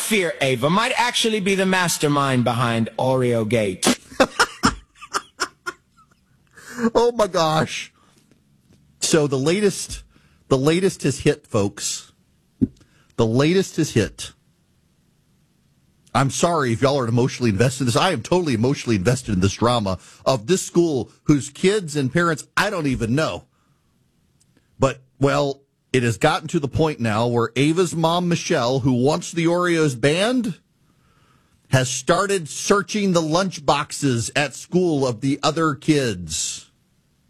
fear, Ava might actually be the mastermind behind Oreo Gate. Oh my gosh. So the latest has hit, folks. The latest has hit. I'm sorry if y'all are emotionally invested in this. I am totally emotionally invested in this drama of this school whose kids and parents I don't even know. But, well, it has gotten to the point now where Ava's mom, Michelle, who wants the Oreos banned, has started searching the lunch boxes at school of the other kids.